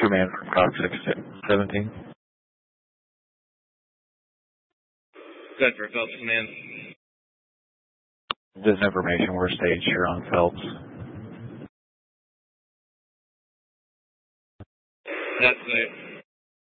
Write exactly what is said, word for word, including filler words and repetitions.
Command from Cox six seventeen. Denver, Phelps Command. This information, we're staged here on Phelps. That's it.